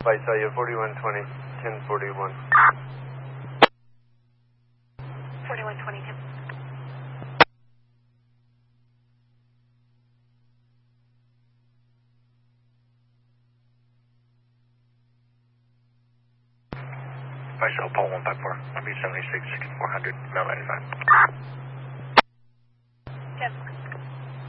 I saw you 4120, 1041. 4120, 10. Myself, Paul 154, I'm 76, 6400, Mount 95. 10.